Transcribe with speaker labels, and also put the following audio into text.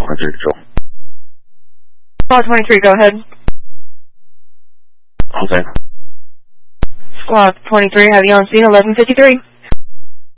Speaker 1: 1-3 Control.
Speaker 2: Squad 23, go ahead.
Speaker 1: All same.
Speaker 2: Squad 23, have you on scene 1153.